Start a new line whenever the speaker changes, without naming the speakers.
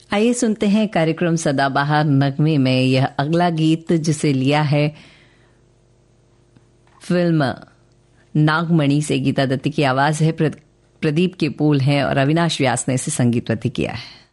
आइए सुनते हैं कार्यक्रम सदाबहार नगमे में यह अगला गीत, जिसे लिया है फिल्म नागमणि से। गीता दत्ती की आवाज है, प्रदीप के बोल हैं और अविनाश व्यास ने इसे संगीतबद्ध किया है।